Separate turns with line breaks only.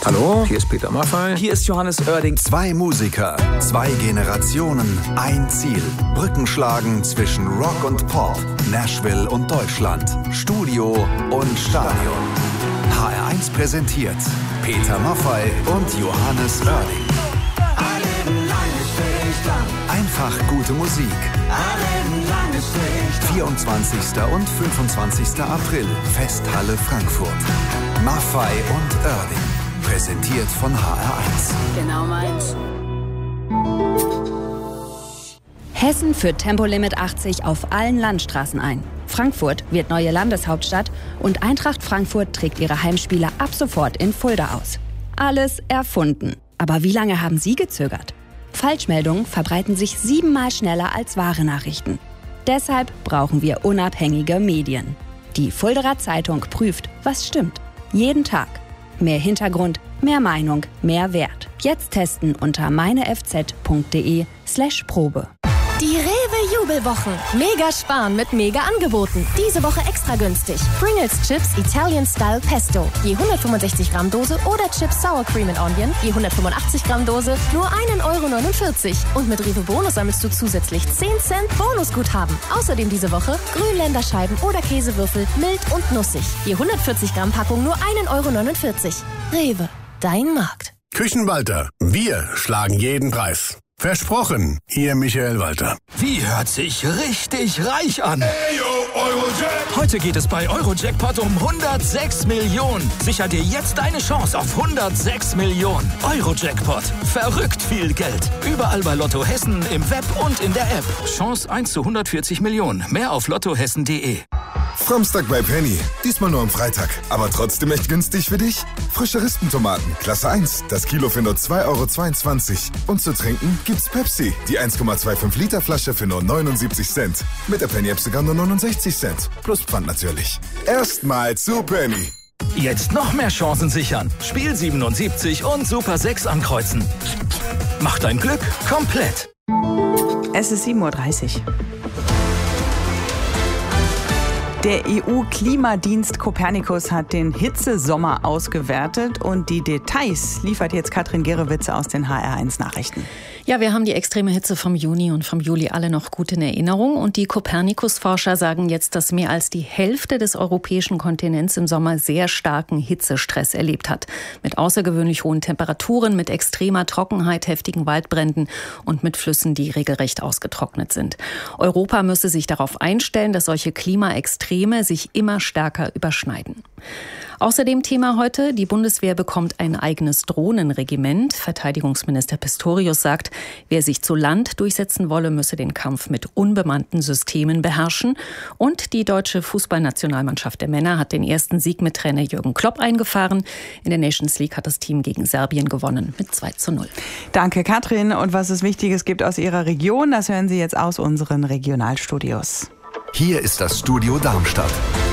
Hallo, hier ist Peter Maffay.
Hier ist Johannes Oerding.
2 Musiker, 2 Generationen, ein Ziel. Brücken schlagen zwischen Rock und Pop, Nashville und Deutschland, Studio und Stadion. HR1 präsentiert Peter Maffay und Johannes Oerding. Einfach gute Musik. 24. und 25. April, Festhalle Frankfurt. Maffay und Oerding. Präsentiert von HR1.
Genau meins.
Hessen führt Tempolimit 80 auf allen Landstraßen ein. Frankfurt wird neue Landeshauptstadt und Eintracht Frankfurt trägt ihre Heimspiele ab sofort in Fulda aus. Alles erfunden. Aber wie lange haben Sie gezögert? Falschmeldungen verbreiten sich 7-mal schneller als wahre Nachrichten. Deshalb brauchen wir unabhängige Medien. Die Fuldaer Zeitung prüft, was stimmt. Jeden Tag. Mehr Hintergrund, mehr Meinung, mehr Wert. Jetzt testen unter meinefz.de/Probe.
Die Rewe-Jubelwochen. Mega sparen mit mega Angeboten. Diese Woche extra günstig. Pringles Chips Italian Style Pesto. Je 165 Gramm Dose oder Chips Sour Cream and Onion. Je 185 Gramm Dose. Nur 1,49 €. Und mit Rewe Bonus sammelst du zusätzlich 10 Cent Bonusguthaben. Außerdem diese Woche Grünländerscheiben oder Käsewürfel. Mild und nussig. Je 140 Gramm Packung nur 1,49 €. Rewe. Dein Markt.
Küchenwalter. Wir schlagen jeden Preis. Versprochen, Ihr Michael Walter.
Wie hört sich richtig reich an?
Hey, yo, Eurojackpot!
Heute geht es bei Eurojackpot um 106 Millionen. Sicher dir jetzt deine Chance auf 106 Millionen. Eurojackpot. Verrückt viel Geld. Überall bei Lotto Hessen, im Web und in der App. Chance 1 zu 140 Millionen. Mehr auf lottohessen.de.
Samstag bei Penny. Diesmal nur am Freitag. Aber trotzdem echt günstig für dich? Frische Rispentomaten, Klasse 1. Das Kilo für nur 2,22 €. Und zu trinken gibt's Pepsi. Die 1,25 Liter Flasche für nur 79 Cent. Mit der Penny-App sogar nur 69 Cent. Plus Pfand natürlich. Erstmal zu Penny.
Jetzt noch mehr Chancen sichern. Spiel 77 und Super 6 ankreuzen. Mach dein Glück komplett.
Es ist 7:30 Uhr. Der EU-Klimadienst Copernicus hat den Hitzesommer ausgewertet und die Details liefert jetzt Katrin Gerewitz aus den HR1 Nachrichten.
Ja, wir haben die extreme Hitze vom Juni und vom Juli alle noch gut in Erinnerung. Und die Copernicus-Forscher sagen jetzt, dass mehr als die Hälfte des europäischen Kontinents im Sommer sehr starken Hitzestress erlebt hat. Mit außergewöhnlich hohen Temperaturen, mit extremer Trockenheit, heftigen Waldbränden und mit Flüssen, die regelrecht ausgetrocknet sind. Europa müsse sich darauf einstellen, dass solche Klimaextreme sich immer stärker überschneiden. Außerdem Thema heute, die Bundeswehr bekommt ein eigenes Drohnenregiment. Verteidigungsminister Pistorius sagt, wer sich zu Land durchsetzen wolle, müsse den Kampf mit unbemannten Systemen beherrschen. Und die deutsche Fußballnationalmannschaft der Männer hat den ersten Sieg mit Trainer Jürgen Klopp eingefahren. In der Nations League hat das Team gegen Serbien gewonnen mit 2:0.
Danke, Katrin. Und was es Wichtiges gibt aus Ihrer Region, das hören Sie jetzt aus unseren Regionalstudios.
Hier ist das Studio Darmstadt.